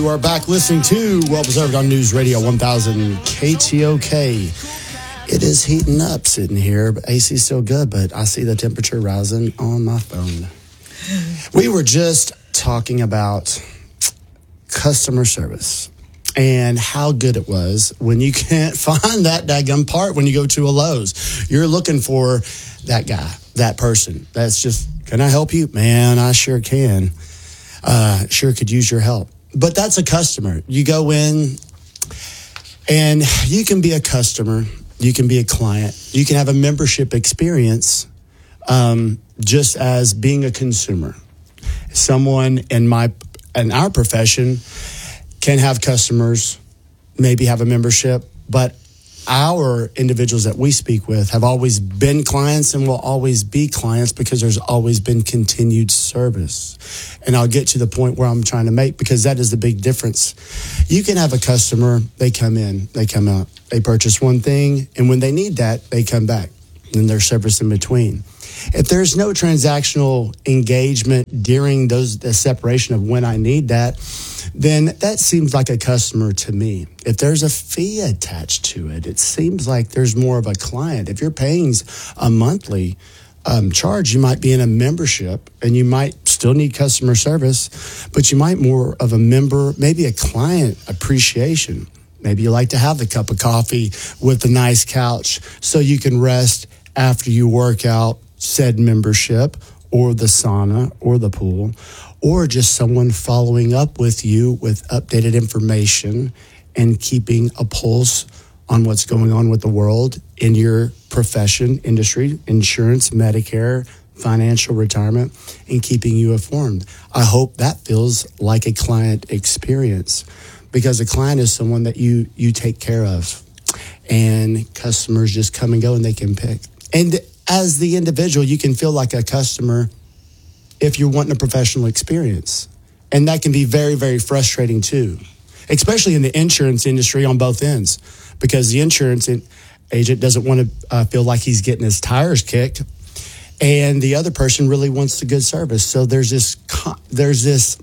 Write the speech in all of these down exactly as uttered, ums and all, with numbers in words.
You are back listening to Well Preserved on News Radio one thousand K T O K. It is heating up sitting here, but A C's still good, but I see the temperature rising on my phone. We were just talking about customer service and how good it was when you can't find that daggum part when you go to a Lowe's. You're looking for that guy, that person. That's just, can I help you? Man, I sure can. Uh, sure could use your help. But that's a customer. You go in and you can be a customer. You can be a client. You can have a membership experience um, just as being a consumer. Someone in my in our profession can have customers, maybe have a membership, but our individuals that we speak with have always been clients and will always be clients because there's always been continued service. And I'll get to the point where I'm trying to make, because that is the big difference. You can have a customer, they come in, they come out, they purchase one thing, and when they need that, they come back, and there's service in between. If there's no transactional engagement during those the separation of when I need that, then that seems like a customer to me. If there's a fee attached to it, it seems like there's more of a client. If you're paying a monthly um, charge, you might be in a membership and you might still need customer service, but you might more of a member, maybe a client appreciation. Maybe you like to have the cup of coffee with the nice couch so you can rest after you work out said membership or the sauna or the pool, or just someone following up with you with updated information and keeping a pulse on what's going on with the world in your profession, industry, insurance, Medicare, financial retirement, and keeping you informed. I hope that feels like a client experience, because a client is someone that you you take care of, and customers just come and go and they can pick. And as the individual, you can feel like a customer if you're wanting a professional experience. And that can be very, very frustrating too, especially in the insurance industry on both ends, because the insurance agent doesn't want to uh, feel like he's getting his tires kicked, and the other person really wants the good service. So there's this, there's this,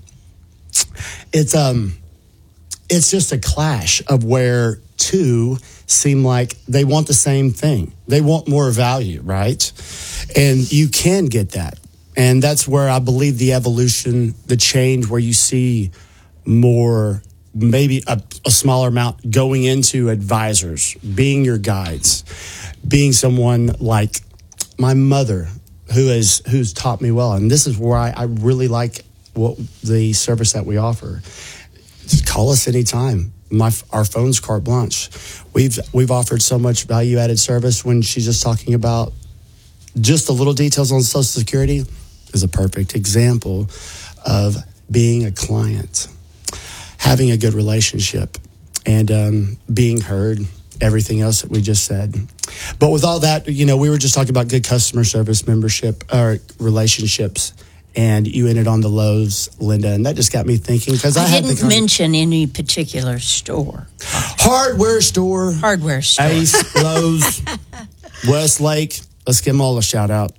it's um, it's just a clash of where two seem like they want the same thing. They want more value, right? And you can get that. And that's where I believe the evolution, the change, where you see more, maybe a, a smaller amount going into advisors, being your guides, being someone like my mother, who is who's taught me well. And this is where I, I really like what the service that we offer. Just call us anytime. My our phone's carte blanche. We've we've offered so much value added service. When she's just talking about just the little details on Social Security, is a perfect example of being a client, having a good relationship, and um, being heard. Everything else that we just said. But with all that, you know, we were just talking about good customer service, membership, or relationships. And you ended on the Lowe's, Linda, and that just got me thinking, because I, I didn't had the mention any particular store. Hardware store, hardware store, Ace, Lowe's, Westlake. Let's give them all a shout out.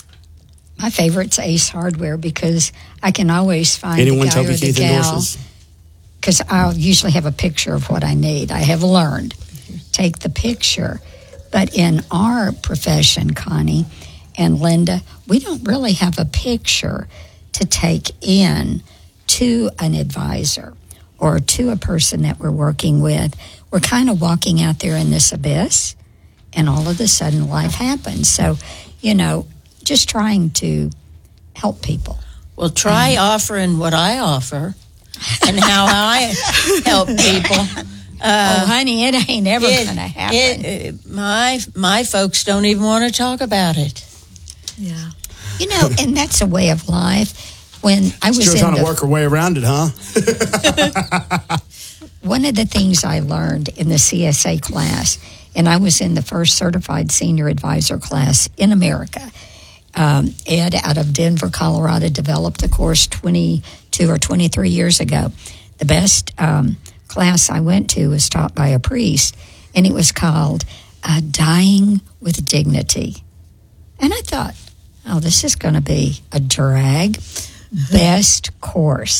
My favorite's Ace Hardware, because I can always find anyone the guy Toby or the Keith gal. endorses. Because I'll usually have a picture of what I need. I have learned. Take the picture. But in our profession, Connie and Linda, we don't really have a picture to take in to an advisor or to a person that we're working with. We're kind of walking out there in this abyss, and all of a sudden life happens. So, you know, just trying to help people. Well, try um, offering what I offer and how I help people. Uh, oh, honey, it ain't ever it, going to happen. It, it, my my folks don't even want to talk about it. Yeah. You know, and that's a way of life. When I was Still in trying the, to work her way around it, huh? One of the things I learned in the C S A class, and I was in the first certified senior advisor class in America. Um, Ed out of Denver, Colorado, developed the course twenty-two or twenty-three years ago. The best um, class I went to was taught by a priest, and it was called uh, Dying with Dignity. And I thought, oh, this is going to be a drag. Best course.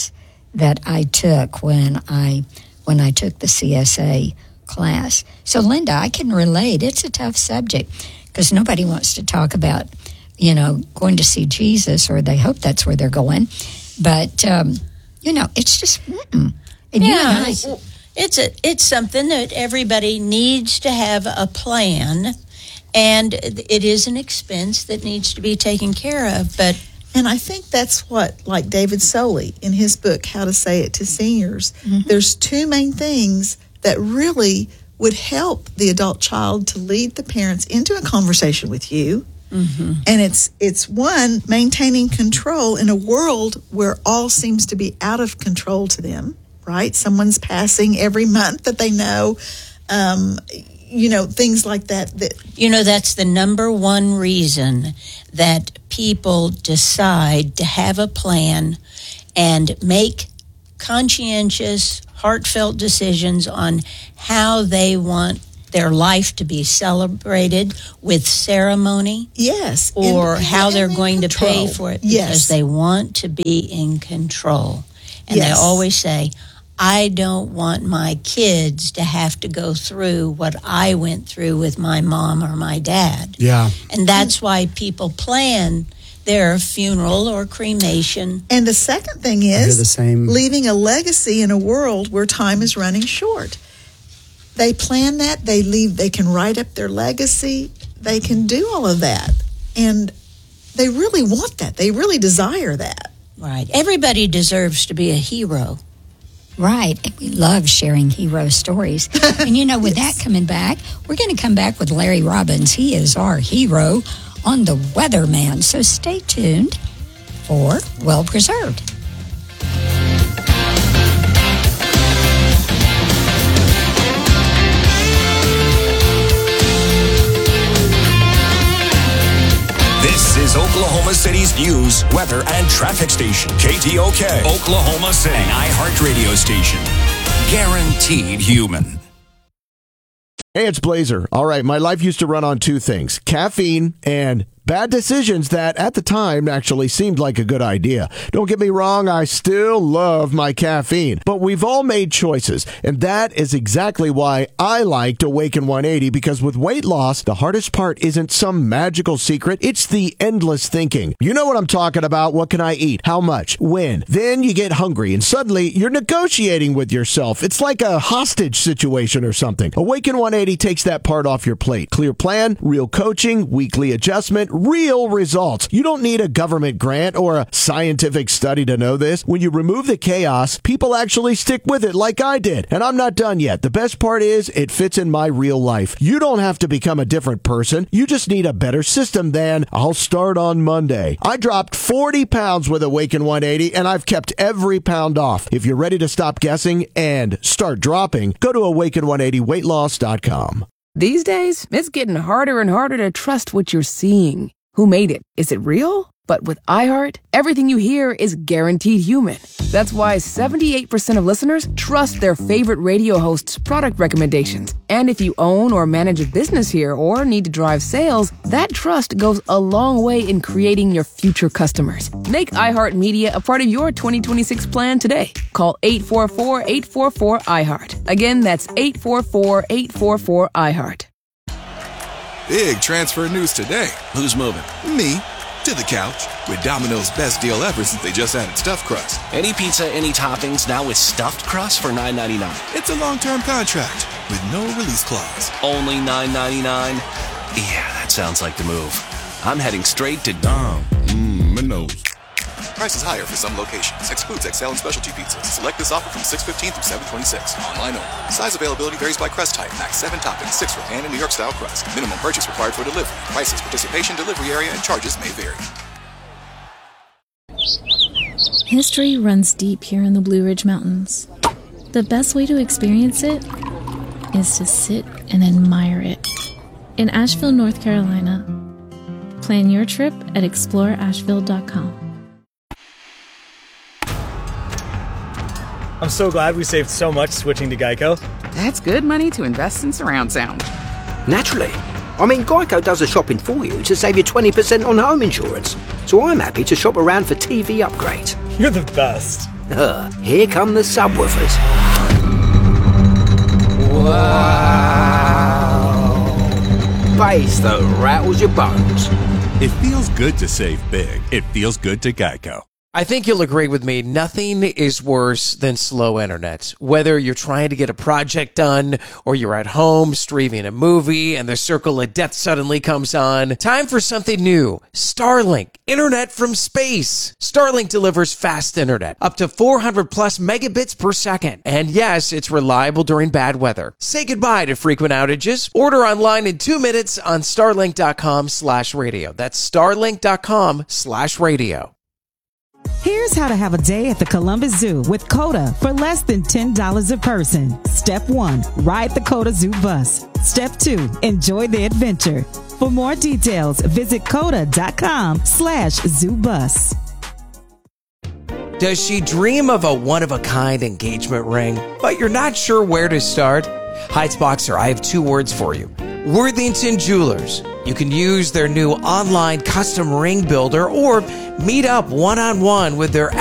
that I took when I when I took the C S A class. So, Linda, I can relate. It's a tough subject because nobody wants to talk about, you know, going to see Jesus, or they hope that's where they're going. But, um, you know, it's just, mm-mm. And you Yeah, and I- it's, it's a it's something that everybody needs to have a plan, and it is an expense that needs to be taken care of. But And I think that's what, like David Soley in his book, How to Say It to Seniors, Mm-hmm. there's two main things that really would help the adult child to lead the parents into a conversation with you. Mm-hmm. And it's it's one, maintaining control in a world where all seems to be out of control to them, right? Someone's passing every month that they know, um, you know, things like that. that you know, that's the number one reason that people decide to have a plan and make conscientious, heartfelt decisions on how they want their life to be celebrated with ceremony, Yes. or and- how they're and going to pay control. for it, because Yes. they want to be in control. And Yes. they always say, I don't want my kids to have to go through what I went through with my mom or my dad. Yeah. And that's why people plan their funeral or cremation. And the second thing hear is the same- leaving a legacy in a world where time is running short. They plan that, they leave, they can write up their legacy, they can do all of that. And they really want that. They really desire that. Right. Everybody deserves to be a hero. Right. And we love sharing hero stories. And, you know, with that coming back, we're going to come back with Larry Robbins. He is our hero on the Weatherman. So stay tuned for Well Preserved. This is Oklahoma City's news, weather, and traffic station. K T O K, Oklahoma City, an iHeartRadio station. Guaranteed human. Hey, it's Blazer. All right, my life used to run on two things, caffeine and bad decisions that at the time actually seemed like a good idea. Don't get me wrong, I still love my caffeine, but we've all made choices, and that is exactly why I liked Awaken one eighty, because with weight loss, the hardest part isn't some magical secret, it's the endless thinking. You know what I'm talking about. What can I eat? How much? When? Then you get hungry, and suddenly you're negotiating with yourself. It's like a hostage situation or something. Awaken one eighty takes that part off your plate. Clear plan, real coaching, weekly adjustment, real results. You don't need a government grant or a scientific study to know this. When you remove the chaos, people actually stick with it like I did. And I'm not done yet. The best part is it fits in my real life. You don't have to become a different person. You just need a better system than I'll start on Monday. I dropped forty pounds with Awaken one eighty, and I've kept every pound off. If you're ready to stop guessing and start dropping, go to awaken one eighty weight loss dot com. These days, it's getting harder and harder to trust what you're seeing. Who made it? Is it real? But with iHeart, everything you hear is guaranteed human. That's why seventy-eight percent of listeners trust their favorite radio hosts' product recommendations. And if you own or manage a business here or need to drive sales, that trust goes a long way in creating your future customers. Make iHeartMedia a part of your twenty twenty-six plan today. Call eight four four, eight four four, iHeart. Again, that's eight four four, eight four four, iHeart. Big transfer news today. Who's moving? Me to the couch with Domino's best deal ever since they just added stuffed crust. Any pizza, any toppings, now with stuffed crust for nine ninety-nine. It's a long-term contract with no release clause. Only nine ninety-nine? Yeah, that sounds like the move. I'm heading straight to Dom. Mmm, Minos. Prices higher for some locations. Excludes X L and specialty pizzas. Select this offer from six fifteen through seven twenty-six. Online only. Size availability varies by crust type. Max seven toppings, six for pan and New York style crust. Minimum purchase required for delivery. Prices, participation, delivery area, and charges may vary. History runs deep here in the Blue Ridge Mountains. The best way to experience it is to sit and admire it. In Asheville, North Carolina. Plan your trip at explore asheville dot com. I'm so glad we saved so much switching to Geico. That's good money to invest in surround sound. Naturally. I mean, Geico does the shopping for you to save you twenty percent on home insurance. So I'm happy to shop around for T V upgrades. You're the best. Uh, here come the subwoofers. Wow. Bass that rattles your bones. It feels good to save big. It feels good to Geico. I think you'll agree with me. Nothing is worse than slow internet. Whether you're trying to get a project done or you're at home streaming a movie and the circle of death suddenly comes on. Time for something new. Starlink. Internet from space. Starlink delivers fast internet. Up to four hundred plus megabits per second. And yes, it's reliable during bad weather. Say goodbye to frequent outages. Order online in two minutes on starlink.com slash radio. That's starlink.com slash radio. Here's how to have a day at the Columbus Zoo with COTA for less than ten dollars a person. Step one, ride the COTA Zoo bus. Step two, enjoy the adventure. For more details, visit COTA.com slash zoo bus. Does she dream of a one-of-a-kind engagement ring, but you're not sure where to start? Heights Boxer, I have two words for you. Worthington Jewelers. You can use their new online custom ring builder or meet up one-on-one with their